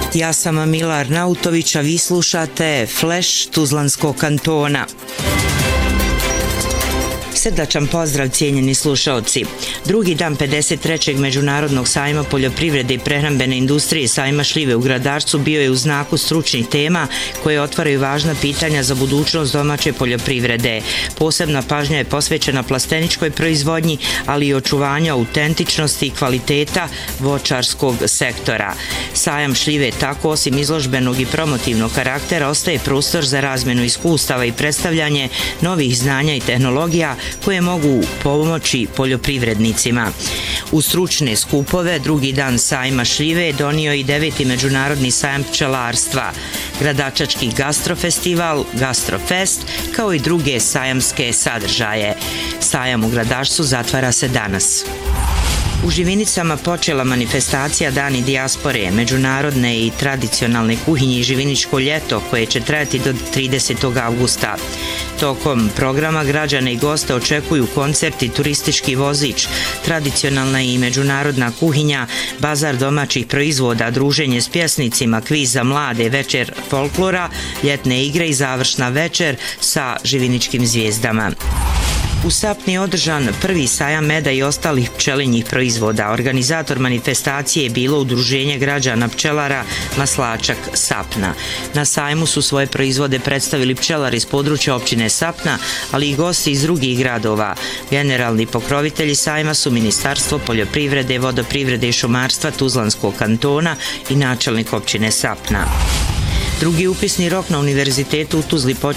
Ja sam Milar Nautović, a vi slušate Flash Tuzlanskog kantona. Srdačan pozdrav, cijenjeni slušalci. Drugi dan 53. Međunarodnog sajma poljoprivrede i prehrambene industrije sajma šljive u Gradarcu bio je u znaku stručnih tema koje otvaraju važna pitanja za budućnost domaće poljoprivrede. Posebna pažnja je posvećena plasteničkoj proizvodnji, ali i očuvanju autentičnosti i kvaliteta voćarskog sektora. Sajam šljive tako, osim izložbenog i promotivnog karaktera, ostaje prostor za razmjenu iskustava i predstavljanje novih znanja i tehnologija koje mogu pomoći poljoprivrednicima. U stručne skupove drugi dan sajma šljive donio i 9. međunarodni sajam pčelarstva, Gradačački gastrofestival, Gastrofest, kao i druge sajamske sadržaje. Sajam u Gradačcu zatvara se danas. U Živinicama počela manifestacija Dani dijaspore, međunarodne i tradicionalne kuhinje i živiničko ljeto koje će trajati do 30. avgusta. Tokom programa građane i goste očekuju koncerti, turistički vozič, tradicionalna i međunarodna kuhinja, bazar domaćih proizvoda, druženje s pjesnicima, kviz za mlade, večer folklora, ljetne igre i završna večer sa živiničkim zvijezdama. U Sapni je održan prvi sajam meda i ostalih pčelinjih proizvoda. Organizator manifestacije je bilo Udruženje građana pčelara Maslačak Sapna. Na sajmu su svoje proizvode predstavili pčelari iz područja općine Sapna, ali i gosti iz drugih gradova. Generalni pokrovitelji sajma su Ministarstvo poljoprivrede, vodoprivrede i šumarstva Tuzlanskog kantona i načelnik općine Sapna. Drugi upisni rok na Univerzitetu u Tuzli počeo